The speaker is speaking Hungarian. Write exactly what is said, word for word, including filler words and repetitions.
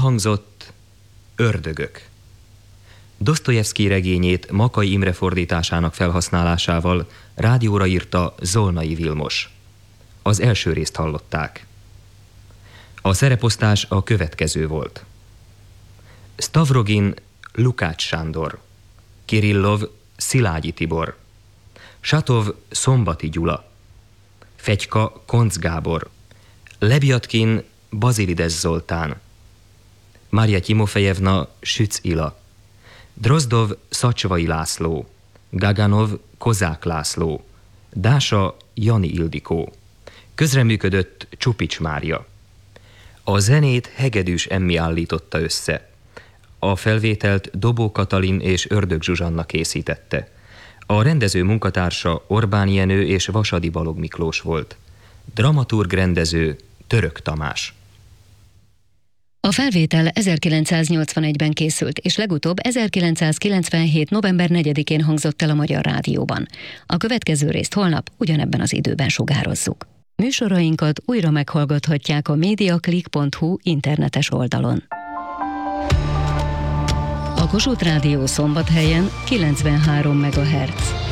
Elhangzott Ördögök. Dosztojevszkij regényét Makay Imre fordításának felhasználásával rádióra írta Zolnai Vilmos. Az első részt hallották. A szereposztás a következő volt. Stavrogin Lukács Sándor, Kirillov Szilágyi Tibor, Satov Szombati Gyula, Fegyka Koncz Gábor, Lebjatkin Bazilides Zoltán, Mária Timofejevna Süc Ila, Drozdov Szacsvai László, Gaganov Kozák László, Dása Jani Ildikó. Közreműködött Csupics Mária. A zenét Hegedűs Emmi állította össze. A felvételt Dobó Katalin és Ördög Zsuzsanna készítette. A rendező munkatársa Orbán Jenő és Vasadi Balog Miklós volt. Dramaturg rendező Török Tamás. A felvétel ezerkilencszáznyolcvanegyben készült, és legutóbb ezerkilencszázkilencvenhét. november negyedikén hangzott el a Magyar Rádióban. A következő részt holnap ugyanebben az időben sugározzuk. Műsorainkat újra meghallgathatják a mediaclick pont hu internetes oldalon. A Kossuth Rádió Szombathelyen kilencvenhárom megahertz.